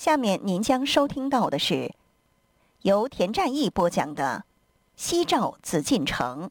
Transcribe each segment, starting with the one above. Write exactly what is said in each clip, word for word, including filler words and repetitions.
下面您将收听到的是由田占义播讲的《西赵紫禁城》。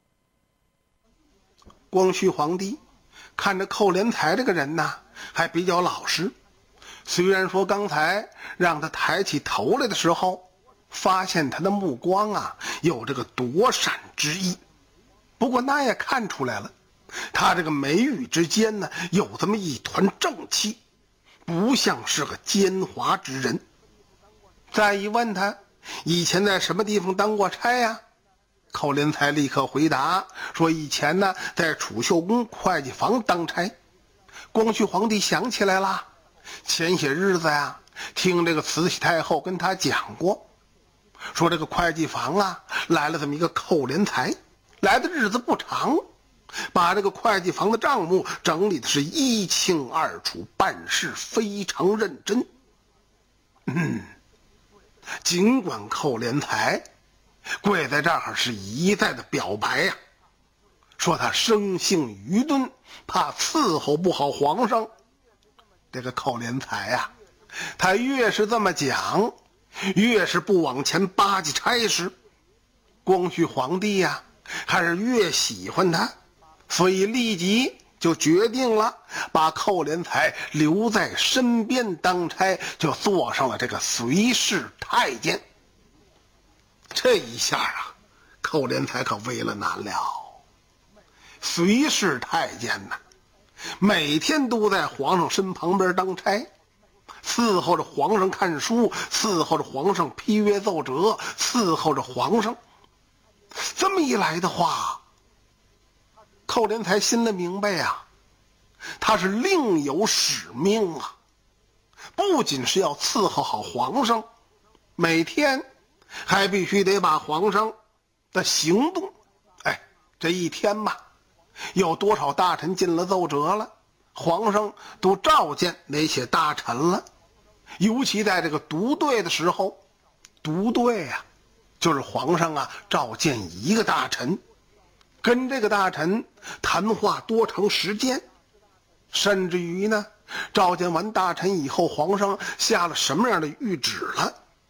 光绪皇帝看着寇连才这个人呐，还比较老实。虽然说刚才让他抬起头来的时候，发现他的目光啊有这个躲闪之意，不过那也看出来了，他这个眉宇之间呢有这么一团正气，不像是个奸猾之人。再一问他以前在什么地方当过差呀？寇连才立刻回答说，以前呢在储秀宫会计房当差。光绪皇帝想起来了，前些日子呀听这个慈禧太后跟他讲过，说这个会计房啊来了这么一个寇连才，来的日子不长，把这个会计房的账目整理的是一清二楚，办事非常认真。嗯，尽管寇连才跪在这儿是一再的表白呀、啊，说他生性愚钝，怕伺候不好皇上。这个寇连才呀、啊，他越是这么讲，越是不往前巴结差事。光绪皇帝呀、啊，还是越喜欢他，所以立即就决定了把寇连才留在身边当差，就做上了这个随侍太监。这一下啊，寇连才可为了难了。随侍太监呢，每天都在皇上身旁边当差，伺候着皇上看书，伺候着皇上批阅奏折，伺候着皇上。这么一来的话，寇连才心里明白啊，他是另有使命啊，不仅是要伺候好皇上，每天还必须得把皇上的行动，哎，这一天吧，有多少大臣进了奏折了，皇上都召见那些大臣了。尤其在这个读对的时候，读对啊，就是皇上啊召见一个大臣，跟这个大臣谈话多长时间，甚至于呢，召见完大臣以后，皇上下了什么样的谕旨了，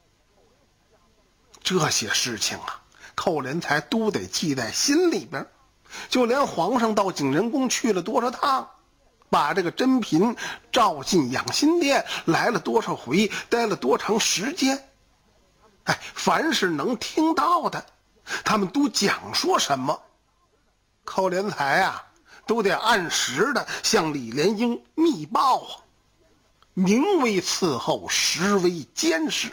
这些事情啊，寇连才都得记在心里边。就连皇上到景仁宫去了多少趟，把这个珍嫔召进养心殿来了多少回，待了多长时间，哎，凡是能听到的，他们都讲说什么，寇连才啊都得按时的向李莲英密报啊，名为伺候，实为监视。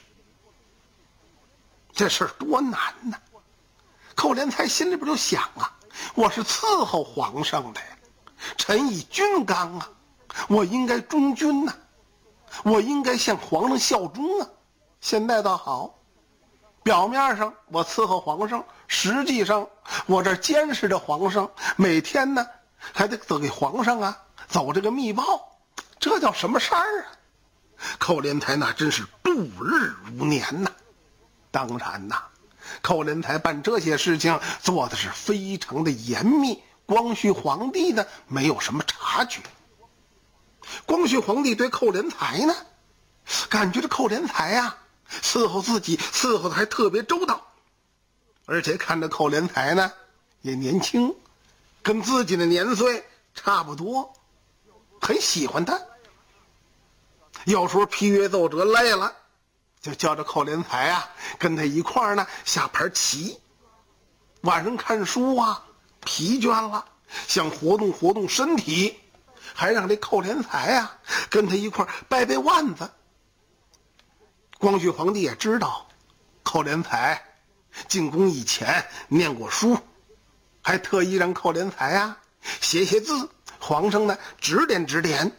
这事儿多难呐！寇连才心里边就想啊，我是伺候皇上的呀，臣以君纲啊，我应该忠君呐、啊，我应该向皇上效忠啊。现在倒好，表面上我伺候皇上，实际上我这监视着皇上，每天呢还得走给皇上啊走这个密报，这叫什么事儿啊？寇连才那真是度日如年呐。当然呐，寇连才办这些事情做的是非常的严密，光绪皇帝呢没有什么察觉。光绪皇帝对寇连才呢，感觉这寇连才呀、啊、伺候自己伺候的还特别周到，而且看着寇连才呢也年轻，跟自己的年岁差不多，很喜欢他。有时候批阅奏折累了，就叫着寇连才啊跟他一块儿呢下盘棋，晚上看书啊疲倦了想活动活动身体，还让这寇连才啊跟他一块儿掰掰腕子。光绪皇帝也知道寇连才进宫以前念过书，还特意让寇连才啊写写字，皇上呢指点指点。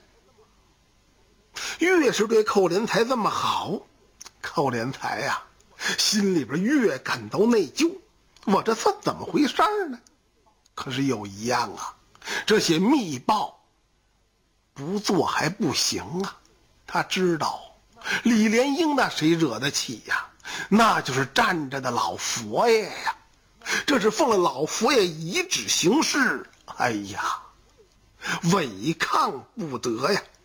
越是对寇连才这么好，寇连才呀、啊、心里边越感到内疚，我这算怎么回事呢？可是有一样啊，这些密报不做还不行啊。他知道李莲英那谁惹得起呀？那就是站着的老佛爷呀，这是奉了老佛爷遗旨行事，哎呀，违抗不得呀。